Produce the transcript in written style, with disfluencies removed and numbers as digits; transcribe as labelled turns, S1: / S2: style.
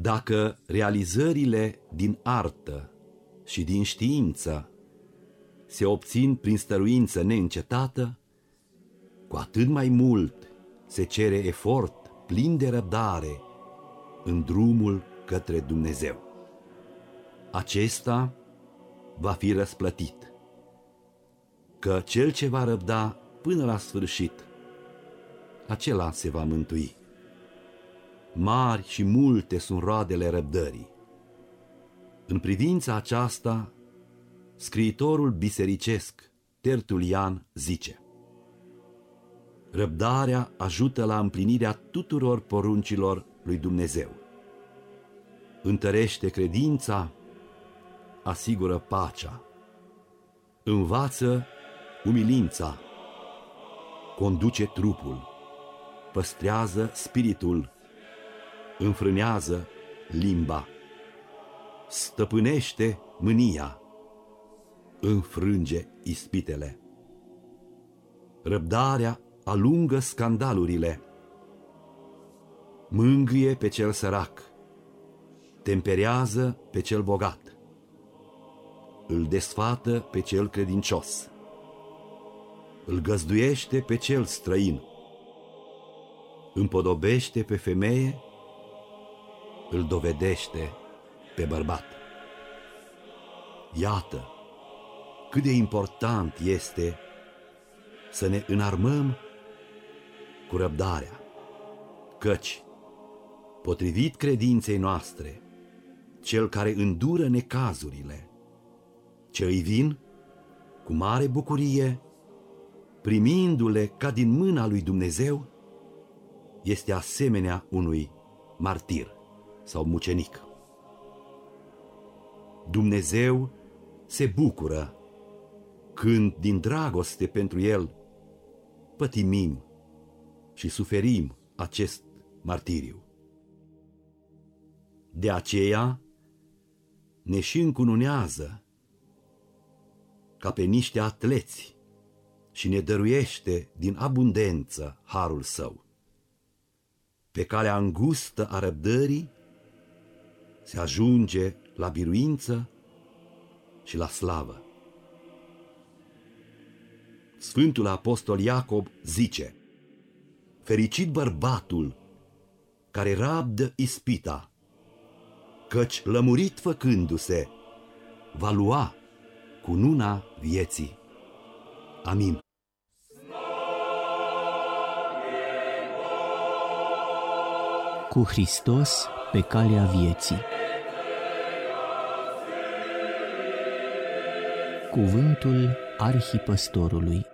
S1: Dacă realizările din artă și din știință se obțin prin stăruință neîncetată, cu atât mai mult se cere efort plin de răbdare în drumul către Dumnezeu. Acesta va fi răsplătit, că cel ce va răbda până la sfârșit, acela se va mântui. Mari și multe sunt roadele răbdării. În privința aceasta, scriitorul bisericesc Tertulian zice: răbdarea ajută la împlinirea tuturor poruncilor lui Dumnezeu, întărește credința, asigură pacea, învață umilința, conduce trupul, păstrează spiritul, înfrânează limba, stăpânește mânia, înfrânge ispitele. Răbdarea alungă scandalurile, mângâie pe cel sărac, temperează pe cel bogat, îl desfată pe cel credincios, îl găzduiește pe cel străin, împodobește pe femeie, îl dovedește pe bărbat. Iată cât de important este să ne înarmăm cu răbdarea, căci, potrivit credinței noastre, cel care îndură necazurile, ce îi vin cu mare bucurie, primindu-le ca din mâna lui Dumnezeu, este asemenea unui martir sau mucenic. Dumnezeu se bucură când, din dragoste pentru El, pătimim și suferim acest martiriu. De aceea ne și încununează ca pe niște atleți și ne dăruiește din abundență harul Său. Pe calea îngustă a răbdării se ajunge la biruință și la slavă. Sfântul Apostol Iacob zice: fericit bărbatul care rabdă ispita, căci lămurit făcându-se va lua cununa vieții. Amin.
S2: Cu Hristos pe calea vieții. Cuvântul Arhipăstorului.